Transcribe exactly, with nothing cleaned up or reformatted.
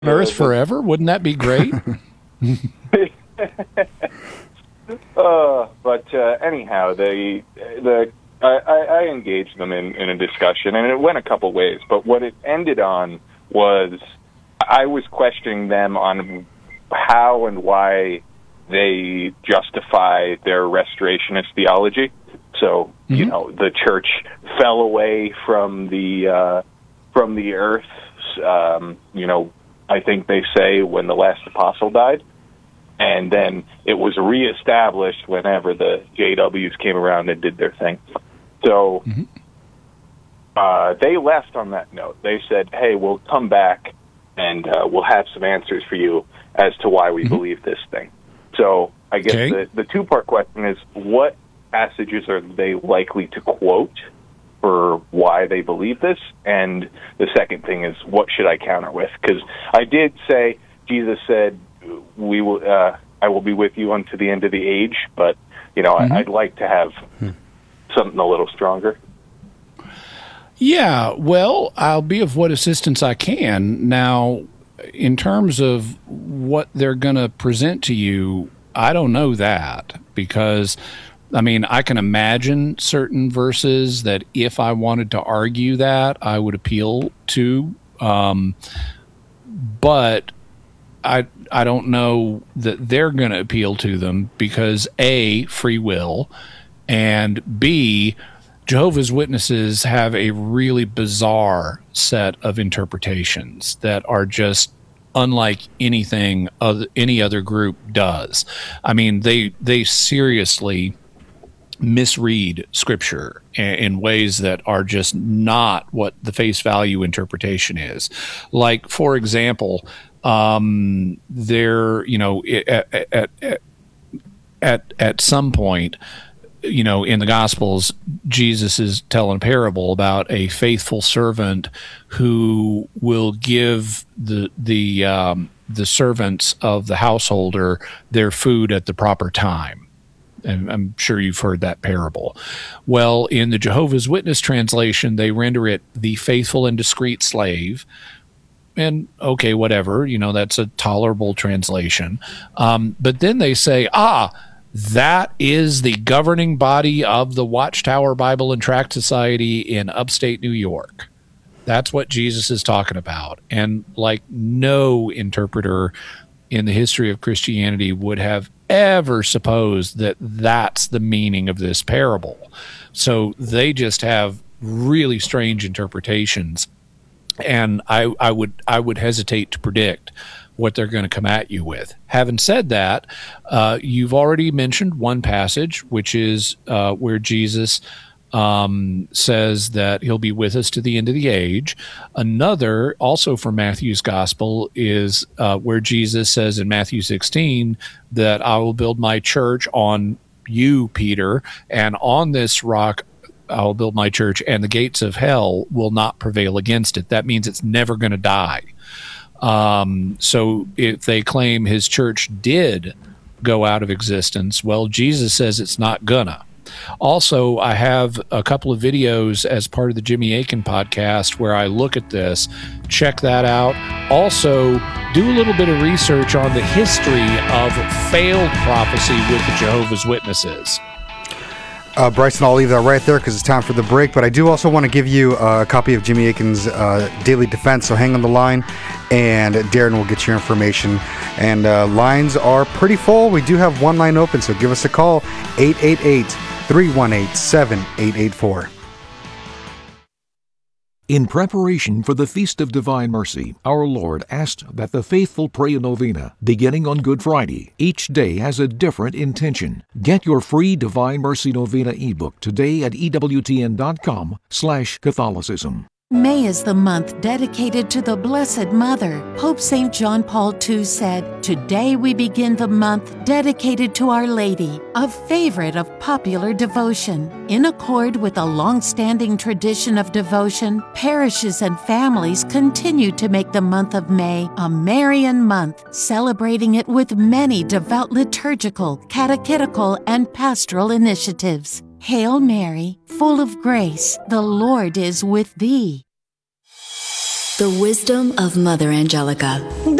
Earth forever? Wouldn't that be great? uh, but uh, anyhow, they the I, I engaged them in, in a discussion, and it went a couple ways. But what it ended on was I was questioning them on how and why they justify their restorationist theology. So, mm-hmm. you know, the church fell away from the uh, from the earth. Um, you know, I think they say when the last apostle died, and then it was reestablished whenever the J Ws came around and did their thing. So mm-hmm. uh, they left on that note. They said, "Hey, we'll come back and uh, we'll have some answers for you as to why we mm-hmm. believe this thing." So I guess okay. the, the two-part question is, what passages are they likely to quote for why they believe this? And the second thing is, what should I counter with? Because I did say, Jesus said, "We will, uh, I will be with you unto the end of the age," but, you know, mm-hmm. I, I'd like to have something a little stronger. Yeah, well, I'll be of what assistance I can. Now, in terms of what they're going to present to you, I don't know that, because, I mean, I can imagine certain verses that if I wanted to argue that, I would appeal to, um, but I I don't know that they're going to appeal to them because, A, free will, and B, Jehovah's Witnesses have a really bizarre set of interpretations that are just unlike anything other, any other group does. I mean, they they seriously misread Scripture in, in ways that are just not what the face value interpretation is. Like, for example, um, there, you know, at at at at, at some point, you know, in the Gospels, Jesus is telling a parable about a faithful servant who will give the the um, the servants of the householder their food at the proper time. And I'm sure you've heard that parable. Well, in the Jehovah's Witness translation, they render it the faithful and discreet slave. And okay, whatever, you know, that's a tolerable translation. Um, but then they say, ah, that is the governing body of the Watchtower Bible and Tract Society in upstate New York. That's what Jesus is talking about. And like no interpreter in the history of Christianity would have ever supposed that that's the meaning of this parable. So they just have really strange interpretations. And I, I would I would hesitate to predict what they're going to come at you with. Having said that, uh, you've already mentioned one passage, which is uh, where Jesus um, says that he'll be with us to the end of the age. Another, also from Matthew's Gospel, is uh, where Jesus says in Matthew sixteen that I will build my church on you, Peter, and on this rock I will build my church, and the gates of hell will not prevail against it. That means it's never going to die. Um, so if they claim his church did go out of existence, well, Jesus says it's not gonna. Also, I have a couple of videos as part of the Jimmy Akin podcast where I look at this. Check that out. Also, do a little bit of research on the history of failed prophecy with the Jehovah's Witnesses. Uh, Bryson, I'll leave that right there because it's time for the break, but I do also want to give you uh, a copy of Jimmy Akin's uh, Daily Defense, so hang on the line, and Darren will get your information. And uh, lines are pretty full. We do have one line open, so give us a call, eight eight eight, three one eight, seven eight eight four. In preparation for the Feast of Divine Mercy, our Lord asked that the faithful pray a novena, beginning on Good Friday. Each day has a different intention. Get your free Divine Mercy Novena ebook today at ewtn.com slash Catholicism. May is the month dedicated to the Blessed Mother. Pope Saint John Paul the Second said, "Today we begin the month dedicated to Our Lady, a favorite of popular devotion." In accord with a long-standing tradition of devotion, parishes and families continue to make the month of May a Marian month, celebrating it with many devout liturgical, catechetical, and pastoral initiatives. Hail Mary, full of grace, the Lord is with thee. The wisdom of Mother Angelica.